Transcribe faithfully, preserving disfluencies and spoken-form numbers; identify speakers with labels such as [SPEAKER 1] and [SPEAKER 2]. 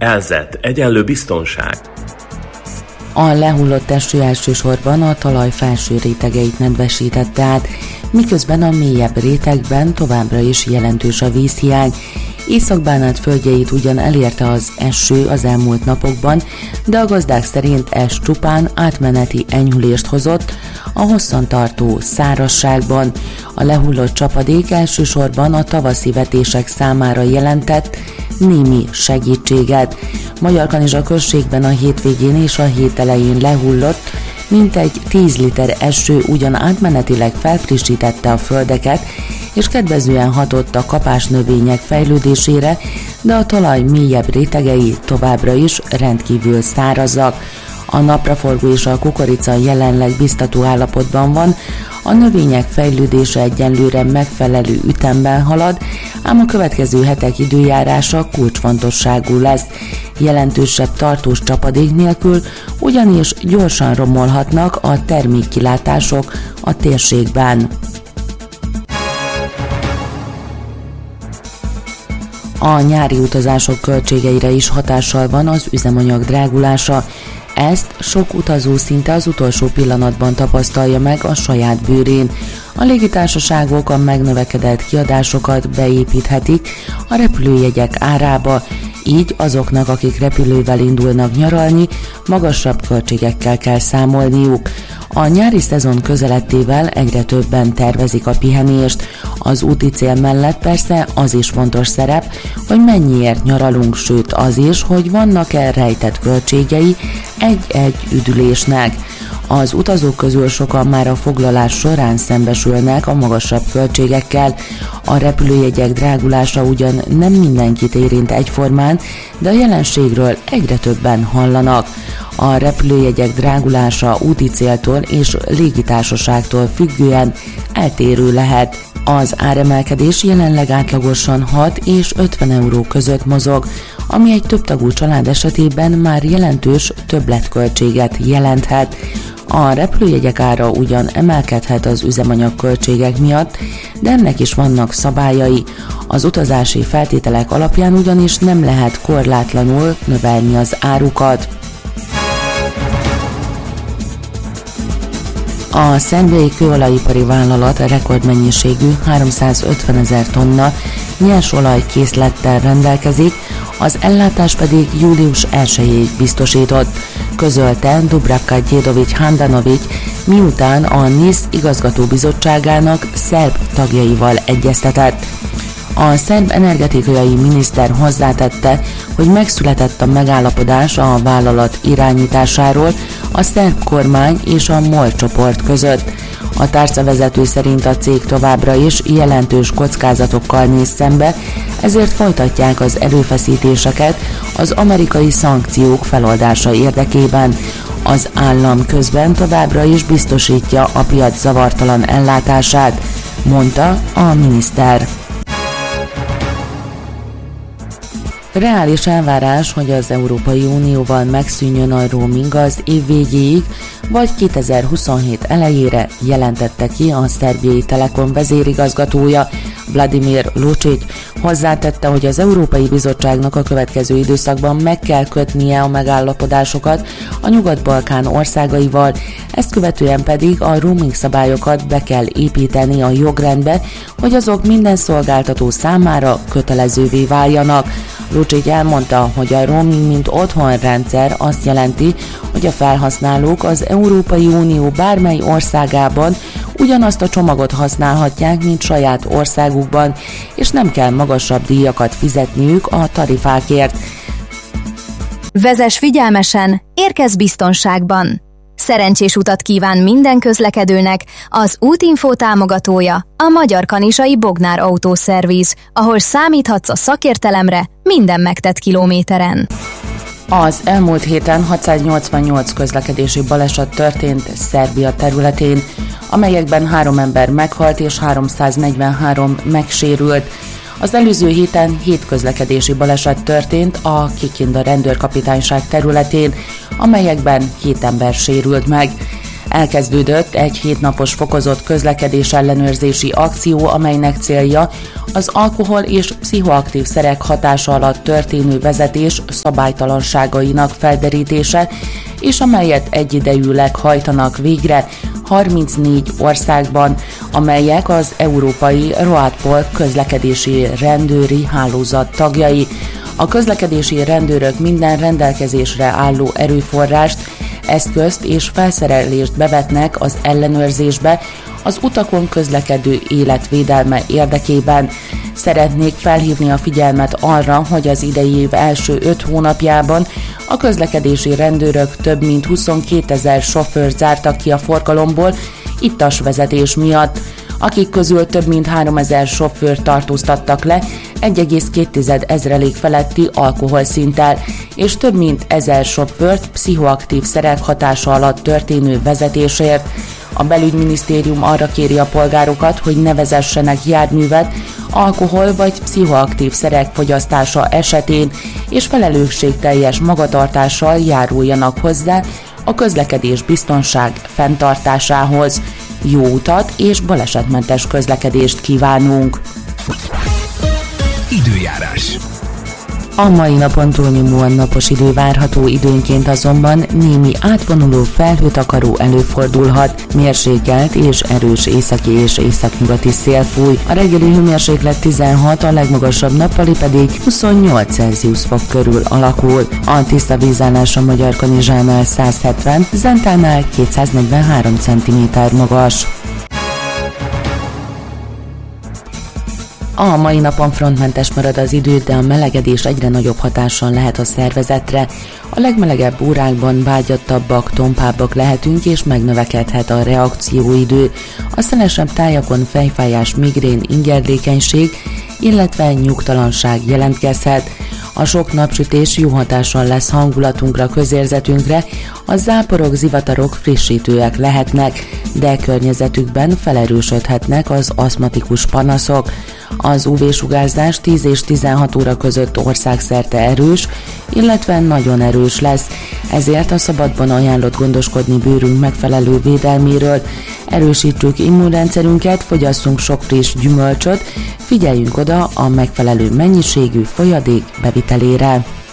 [SPEAKER 1] Elzett egyenlő biztonság.
[SPEAKER 2] A lehullott eső elsősorban a talaj felső rétegeit nedvesítette át, miközben a mélyebb rétegben továbbra is jelentős a vízhiány. Észak-Bánát földjeit ugyan elérte az eső az elmúlt napokban, de a gazdák szerint ez csupán átmeneti enyhülést hozott a hosszantartó szárazságban. A lehullott csapadék elsősorban a tavaszi vetések számára jelentett némi segítséget. Magyarkanizsa községben a hétvégén és a hét elején lehullott mintegy tíz liter eső ugyan átmenetileg felfrissítette a földeket, és kedvezően hatott a kapásnövények fejlődésére, de a talaj mélyebb rétegei továbbra is rendkívül szárazak. A napraforgó és a kukorica jelenleg biztató állapotban van, a növények fejlődése egyenlőre megfelelő ütemben halad, ám a következő hetek időjárása kulcsfontosságú lesz. Jelentősebb tartós csapadék nélkül ugyanis gyorsan romolhatnak a termékkilátások a térségben. A nyári utazások költségeire is hatással van az üzemanyag drágulása. Ezt sok utazó szinte az utolsó pillanatban tapasztalja meg a saját bőrén. A légitársaságok a megnövekedett kiadásokat beépíthetik a repülőjegyek árába, így azoknak, akik repülővel indulnak nyaralni, magasabb költségekkel kell számolniuk. A nyári szezon közelettével egyre többen tervezik a pihenést. Az úti cél mellett persze az is fontos szerep, hogy mennyiért nyaralunk, sőt az is, hogy vannak-e rejtett költségei egy-egy üdülésnek. Az utazók közül sokan már a foglalás során szembesülnek a magasabb költségekkel. A repülőjegyek drágulása ugyan nem mindenkit érint egyformán, de a jelenségről egyre többen hallanak. A repülőjegyek drágulása úti céltól és légitársaságtól függően eltérő lehet. Az áremelkedés jelenleg átlagosan hat és ötven euró között mozog, ami egy többtagú család esetében már jelentős többletköltséget jelenthet. A repülőjegyek ára ugyan emelkedhet az üzemanyag költségek miatt, de ennek is vannak szabályai. Az utazási feltételek alapján ugyanis nem lehet korlátlanul növelni az árukat. A szerbiai kőolajipari vállalat rekordmennyiségű háromszázötvenezer tonna nyersolajkészlettel rendelkezik, az ellátás pedig július elsejéig biztosított, közölte Dubravka Djedovic Handanovic, miután a NISZ igazgatóbizottságának szerb tagjaival egyeztetett. A szerb energetikai miniszter hozzátette, hogy megszületett a megállapodás a vállalat irányításáról a szerb kormány és a MOL csoport között. A tárcavezető szerint a cég továbbra is jelentős kockázatokkal néz szembe, ezért folytatják az erőfeszítéseket az amerikai szankciók feloldása érdekében. Az állam közben továbbra is biztosítja a piac zavartalan ellátását, mondta a miniszter. Reális elvárás, hogy az Európai Unióval megszűnjön a roaming az év végéig, vagy kétezer-huszonhét elejére, jelentette ki a szerbiai Telekom vezérigazgatója, Vladimir Lucic. Hozzátette, hogy az Európai Bizottságnak a következő időszakban meg kell kötnie a megállapodásokat a Nyugat-Balkán országaival, ezt követően pedig a roaming szabályokat be kell építeni a jogrendbe, hogy azok minden szolgáltató számára kötelezővé váljanak. Lucic elmondta, hogy a roaming mint otthonrendszer azt jelenti, hogy a felhasználók az Európai Unió bármely országában ugyanazt a csomagot használhatják, mint saját országukban, és nem kell magasabb díjakat fizetniük a tarifákért.
[SPEAKER 3] Vezess figyelmesen, érkezz biztonságban! Szerencsés utat kíván minden közlekedőnek az Útinfo támogatója, a Magyar Kanizsai Bognár Autószerviz, ahol számíthatsz a szakértelemre minden megtett kilométeren.
[SPEAKER 2] Az elmúlt héten hatszáznyolcvannyolc közlekedési baleset történt Szerbia területén, amelyekben három ember meghalt és háromszáznegyvenhárom megsérült. Az előző héten hét közlekedési baleset történt a Kikinda rendőrkapitányság területén, amelyekben hét ember sérült meg. Elkezdődött egy hétnapos fokozott közlekedés ellenőrzési akció, amelynek célja az alkohol és pszichoaktív szerek hatása alatt történő vezetés szabálytalanságainak felderítése, és amelyet egyidejűleg hajtanak végre harmincnégy országban, amelyek az európai RoadPol közlekedési rendőri hálózat tagjai. A közlekedési rendőrök minden rendelkezésre álló erőforrást, eszközt és felszerelést bevetnek az ellenőrzésbe az utakon közlekedő életvédelme érdekében. Szeretnék felhívni a figyelmet arra, hogy az idei év első öt hónapjában a közlekedési rendőrök több mint huszonkétezer sofőrt zártak ki a forgalomból ittas vezetés miatt, akik közül több mint háromezer sofőrt tartóztattak le egy egész két ezrelék feletti alkoholszinttel, és több mint ezer sofőrt pszichoaktív szerek hatása alatt történő vezetésért. A belügyminisztérium arra kéri a polgárokat, hogy ne vezessenek járművet alkohol vagy pszichoaktív szerek fogyasztása esetén, és felelősségteljes magatartással járuljanak hozzá a közlekedés biztonság fenntartásához. Jó utat és balesetmentes közlekedést kívánunk!
[SPEAKER 4] Időjárás.
[SPEAKER 2] A mai napon túlnyomóan napos idő várható, időnként azonban némi átvonuló felhőtakaró előfordulhat, mérsékelt és erős északi és északnyugati szél fúj. A reggeli hőmérséklet tizenhat, a legmagasabb nappali pedig huszonnyolc Celsius fok körül alakul. A tiszta vízállás a Magyarkanizsánál száz hetven, Zentánál kétszáznegyvenhárom centiméter magas. A mai napon frontmentes marad az idő, de a melegedés egyre nagyobb hatással lehet a szervezetre. A legmelegebb órákban vágyattabbak, tompábbak lehetünk, és megnövekedhet a reakcióidő. A szelesebb tájakon fejfájás, migrén, ingerlékenység, illetve nyugtalanság jelentkezhet. A sok napsütés jó hatással lesz hangulatunkra, közérzetünkre, a záporok, zivatarok frissítőek lehetnek, de környezetükben felerősödhetnek az aszmatikus panaszok. Az ú vé-sugárzás tíz és tizenhat óra között országszerte erős, illetve nagyon erős lesz, ezért a szabadban ajánlott gondoskodni bőrünk megfelelő védelméről. Erősítsük immunrendszerünket, fogyasszunk sok friss gyümölcsöt, figyeljünk oda a megfelelő mennyiségű folyadék bevitelére.